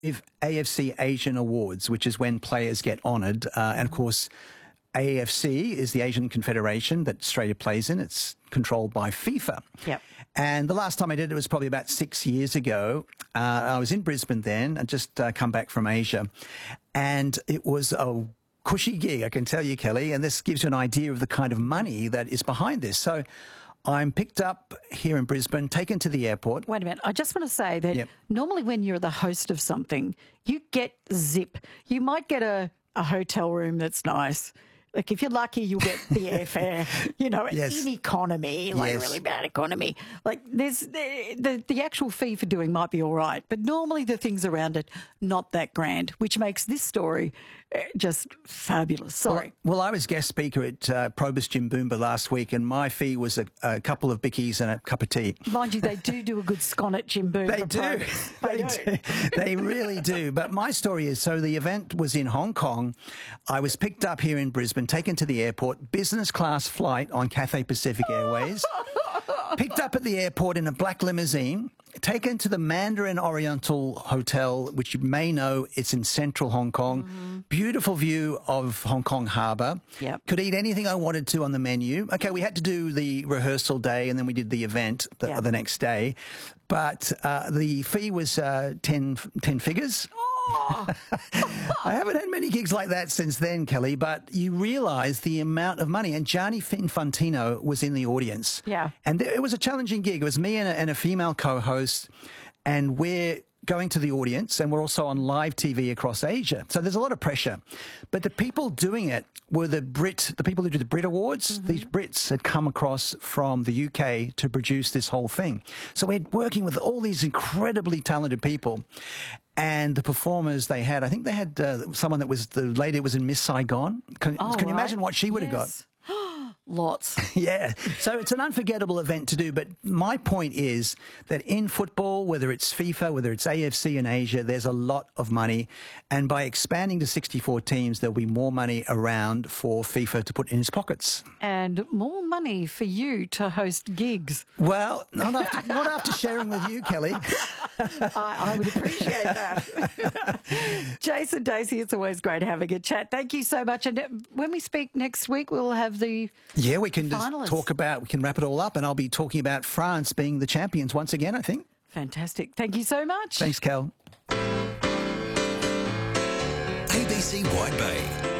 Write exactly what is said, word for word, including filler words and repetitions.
If A F C Asian Awards, which is when players get honoured, uh, and of course, A F C is the Asian Confederation that Australia plays in. It's controlled by FIFA. Yep. And the last time I did it was probably about six years ago. Uh, I was in Brisbane then and just uh, come back from Asia. And it was a cushy gig, I can tell you, Kelly. And this gives you an idea of the kind of money that is behind this. So I'm picked up here in Brisbane, taken to the airport. Wait a minute. I just want to say that Yep. normally when you're the host of something, you get zip. You might get a, a hotel room that's nice. Like, if you're lucky, you'll get the airfare, you know, Yes. in economy, like Yes. really bad economy. Like, there's the, the the actual fee for doing might be all right, but normally the things around it, not that grand, which makes this story uh, just fabulous. Sorry. Well, well, I was guest speaker at uh, Probus Jimboomba last week, and my fee was a, a couple of bickies and a cup of tea. Mind you, they do do a good scone at Jimboom. They for do. Progress. They do. They really do. But my story is, so the event was in Hong Kong. I was picked up here in Brisbane, taken to the airport, business class flight on Cathay Pacific Airways, picked up at the airport in a black limousine, taken to the Mandarin Oriental Hotel, which you may know, it's in central Hong Kong. Mm-hmm. Beautiful view of Hong Kong Harbour. Yep. Could eat anything I wanted to on the menu. Okay, we had to do the rehearsal day and then we did the event the, Yeah. the next day. But uh, the fee was uh, ten, ten figures. I haven't had many gigs like that since then, Kelly, but you realise the amount of money. And Gianni Infantino was in the audience. Yeah. And th- it was a challenging gig. It was me and a, and a female co-host, and we're going to the audience, and we're also on live T V across Asia. So there's a lot of pressure. But the people doing it were the Brit, the people who do the Brit Awards. Mm-hmm. These Brits had come across from the U K to produce this whole thing. So we're working with all these incredibly talented people. And the performers they had, I think they had uh, someone that was, the lady that was in Miss Saigon. Can, Oh, can you right. imagine what she would have got? Yes. Lots. Yeah. So it's an unforgettable event to do. But my point is that in football, whether it's FIFA, whether it's A F C in Asia, there's a lot of money. And by expanding to sixty-four teams, there'll be more money around for FIFA to put in its pockets. And more money for you to host gigs. Well, not after, not after sharing with you, Kelly. I, I would appreciate that. Jason Dacey, it's always great having a chat. Thank you so much. And uh, when we speak next week, we'll have the Yeah, we can just finalists. talk about, we can wrap it all up, and I'll be talking about France being the champions once again, I think. Fantastic. Thank you so much. Thanks, Kel. A B C Wide Bay.